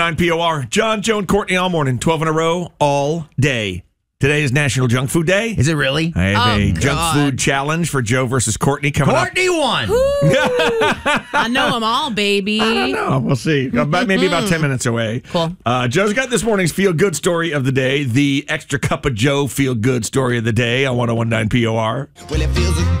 9 POR. John, Joe, and Courtney all morning, 12 in a row, all day. Today is National Junk Food Day. Is it really? I have a junk food challenge for Joe versus Courtney coming up. Courtney won. I know them all, baby. I don't know. We'll see. Maybe about 10 minutes away. Cool. Joe's got this morning's feel-good story of the day, the extra cup of Joe feel-good story of the day on 101.9 POR. Well, it feels